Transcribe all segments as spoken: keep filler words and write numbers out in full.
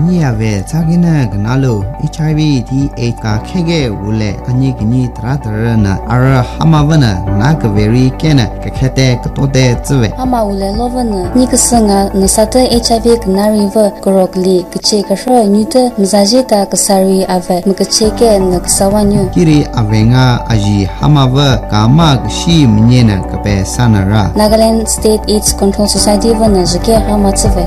Aniave Tagina Ganalo, H I V T Eka Kege Wule, Anigini Tratarana, Ara Hamavana, Nakaveri Kena, Kakete Katode Zwe. Hama Wule Lovana, Nikasanga, Nusata H I V Gnariva, Gorogli, Kacheka Shro, Nuta, Mzajeta Kasari Ave, Mukacheke, Nakasawanyu. Kiri Avenga Aji Hamava, Kamag Shi Mnyena Kape Sanara. Nagaland State AIDS Control Society Vana, Jake Hamatsave.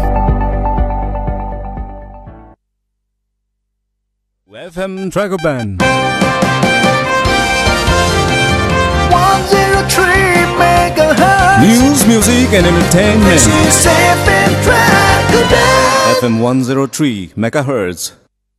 F M Tracker Band one oh three megahertz. News, music and entertainment. This is F M Tracker Band. F M one oh three megahertz.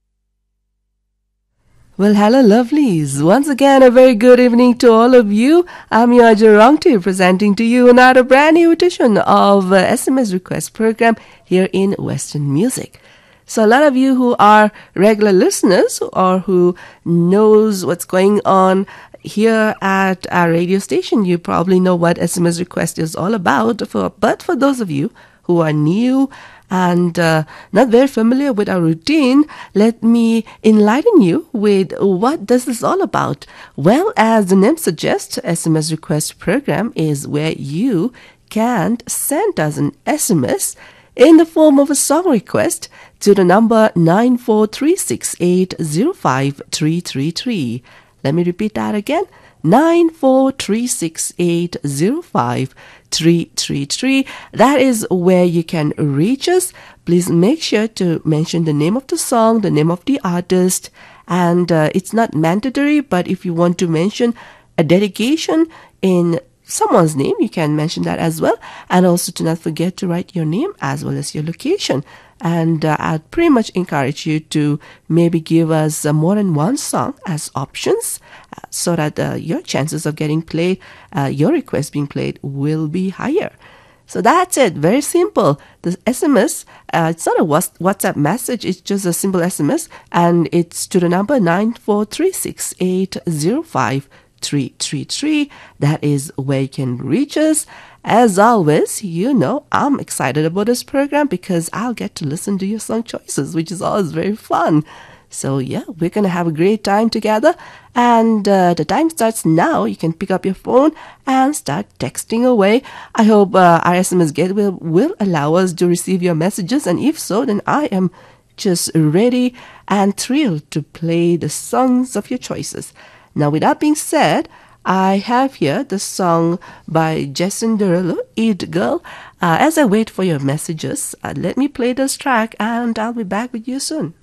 Well, hello lovelies. Once again, a very good evening to all of you. I'm your Rongti presenting to you another brand new edition of uh, S M S Request program here in Western Music. So a lot of you who are regular listeners or who knows what's going on here at our radio station, you probably know what S M S Request is all about. For, but for those of you who are new and uh, not very familiar with our routine, let me enlighten you with what this is all about. Well, as the name suggests, S M S Request program is where you can send us an S M S in the form of a song request to the number nine four three six eight zero five three three three. Let me repeat that again. nine four three six eight zero five three three three. That is where you can reach us. Please make sure to mention the name of the song, the name of the artist, and uh, it's not mandatory, but if you want to mention a dedication in someone's name, you can mention that as well. And also do not forget to write your name as well as your location. And uh, I'd pretty much encourage you to maybe give us uh, more than one song as options uh, so that uh, your chances of getting played, uh, your request being played will be higher. So that's it. Very simple. The S M S, uh, it's not a WhatsApp message. It's just a simple S M S. And it's to the number nine four three six eight zero five three three three. That is where you can reach us. As always, you know, I'm excited about this program because I'll get to listen to your song choices, which is always very fun. So yeah, we're going to have a great time together. And uh, the time starts now. You can pick up your phone and start texting away. I hope uh, our S M S gateway will, will allow us to receive your messages. And if so, then I am just ready and thrilled to play the songs of your choices. Now, with that being said, I have here the song by Jason Derulo, Eat Girl. Uh, as I wait for your messages, uh, let me play this track and I'll be back with you soon.